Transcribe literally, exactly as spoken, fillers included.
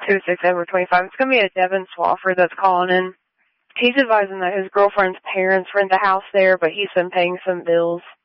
two six over twenty-five. It's going to be a Devin Swafford that's calling in. He's advising that his girlfriend's parents rent the house there, but he's been paying some bills.